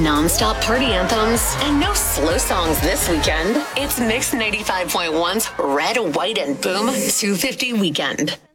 non-stop party anthems, and no slow songs this weekend. It's Mix 95.1's Red, White, and Boom 250 Weekend.